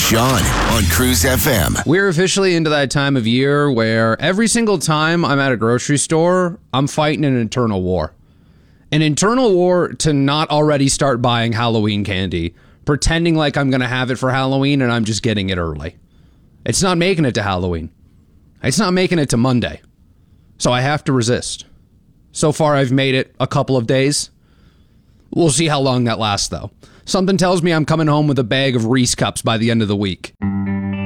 Sean on Cruise FM. We're officially into that time of year where every single time I'm at a grocery store, I'm fighting an internal war. An internal war to not already start buying Halloween candy, pretending like I'm going to have it for Halloween and I'm just getting it early. It's not making it to Halloween. It's not making it to Monday. So I have to resist. So far, I've made it a couple of days. We'll see how long that lasts, though. Something tells me I'm coming home with a bag of Reese cups by the end of the week.